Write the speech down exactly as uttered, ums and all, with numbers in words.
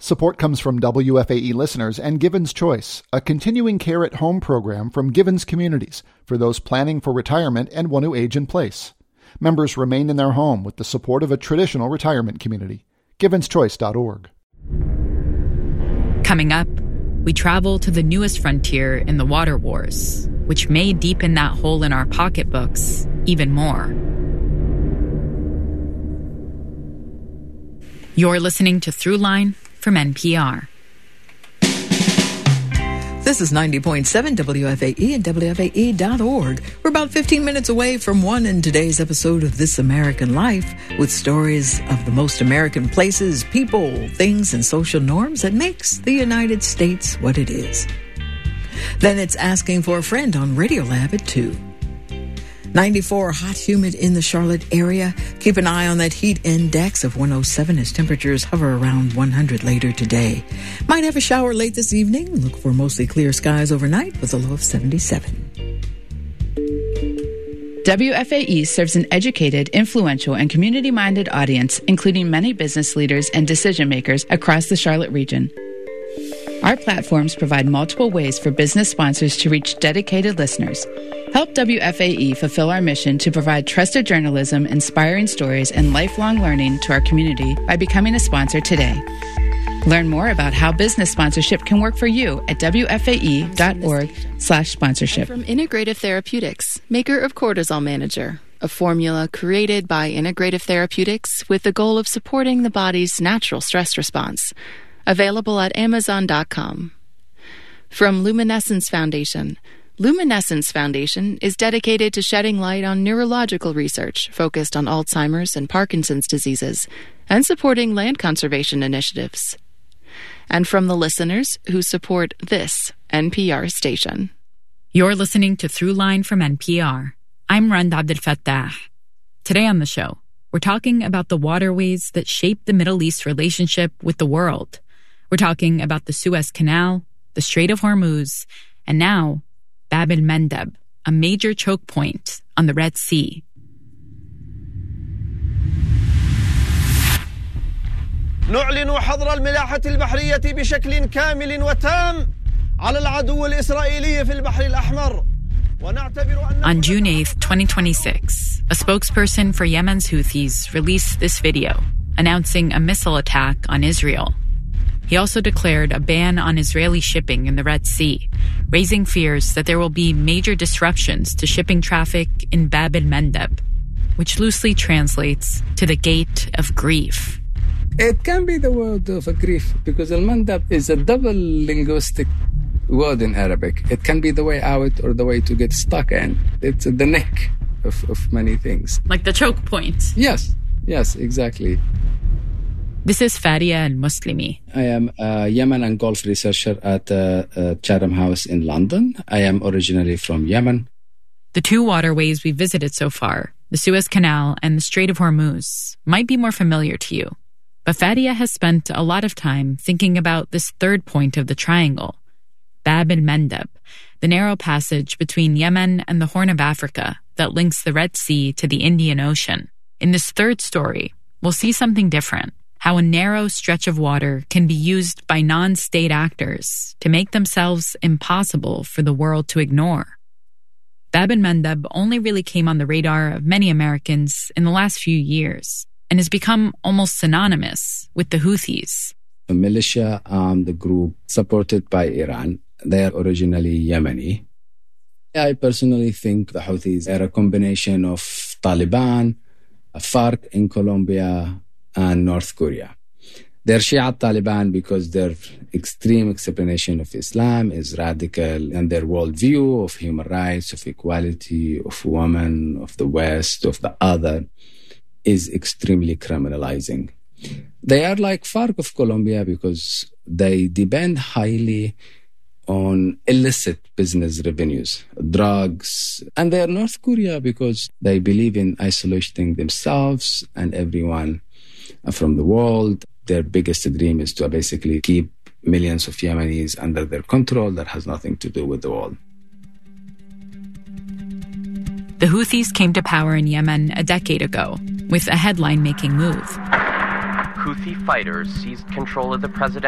Support comes from W F A E listeners and Givens Choice, a continuing care at home program from Givens Communities for those planning for retirement and want to age in place. Members remain in their home with the support of a traditional retirement community. givens choice dot org. Coming up, we travel to the newest frontier in the water wars, which may deepen that hole in our pocketbooks even more. You're listening to Throughline from N P R. This is ninety point seven W F A E and W F A E dot org. We're about fifteen minutes away from one in today's episode of This American Life, with stories of the most American places, people, things, and social norms that makes the United States what it is. Then it's Asking for a Friend on Radiolab at two. ninety-four, hot, humid in the Charlotte area. Keep an eye on that heat index of one oh seven as temperatures hover around one hundred later today. Might have a shower late this evening. Look for mostly clear skies overnight with a low of seventy-seven. W F A E serves an educated, influential, and community-minded audience, including many business leaders and decision-makers across the Charlotte region. Our platforms provide multiple ways for business sponsors to reach dedicated listeners. Help W F A E fulfill our mission to provide trusted journalism, inspiring stories, and lifelong learning to our community by becoming a sponsor today. Learn more about how business sponsorship can work for you at W F A E dot org slash sponsorship. From Integrative Therapeutics, maker of Cortisol Manager, a formula created by Integrative Therapeutics with the goal of supporting the body's natural stress response. Available at amazon dot com. From Luminescence Foundation. Luminescence Foundation is dedicated to shedding light on neurological research focused on Alzheimer's and Parkinson's diseases and supporting land conservation initiatives. And from the listeners who support this N P R station. You're listening to Throughline from N P R. I'm Rand Abdel Fattah. Today on the show, we're talking about the waterways that shape the Middle East relationship with the world. We're talking about the Suez Canal, the Strait of Hormuz, and now Bab el-Mandeb, a major choke point on the Red Sea. نعلن حظر الملاحة البحرية بشكل كامل وتام على العدو الإسرائيلي في البحر الأحمر. On June eighth, twenty twenty-six, a spokesperson for Yemen's Houthis released this video announcing a missile attack on Israel. He also declared a ban on Israeli shipping in the Red Sea, raising fears that there will be major disruptions to shipping traffic in Bab el-Mandeb, which loosely translates to the Gate of Grief. It can be the word of grief because al-Mandab is a double linguistic word in Arabic. It can be the way out or the way to get stuck in. It's the neck of, of many things. Like the choke point. Yes, yes, exactly. This is Fadia al-Muslimi. I am a Yemen and Gulf researcher at uh, uh, Chatham House in London. I am originally from Yemen. The two waterways we visited so far, the Suez Canal and the Strait of Hormuz, might be more familiar to you. But Fadia has spent a lot of time thinking about this third point of the triangle, Bab el-Mandeb, the narrow passage between Yemen and the Horn of Africa that links the Red Sea to the Indian Ocean. In this third story, we'll see something different. How a narrow stretch of water can be used by non-state actors to make themselves impossible for the world to ignore. Bab el-Mandeb only really came on the radar of many Americans in the last few years and has become almost synonymous with the Houthis. A militia armed group supported by Iran. They are originally Yemeni. I personally think the Houthis are a combination of Taliban, FARC in Colombia, and North Korea. They're Shia Taliban because their extreme explanation of Islam is radical, and their worldview of human rights, of equality, of women, of the West, of the other, is extremely criminalizing. They are like FARC of Colombia because they depend highly on illicit business revenues, drugs. And they are North Korea because they believe in isolating themselves and everyone from the world. Their biggest dream is to basically keep millions of Yemenis under their control. That has nothing to do with the world. The Houthis came to power in Yemen a decade ago with a headline-making move. Houthi fighters seized control of the president.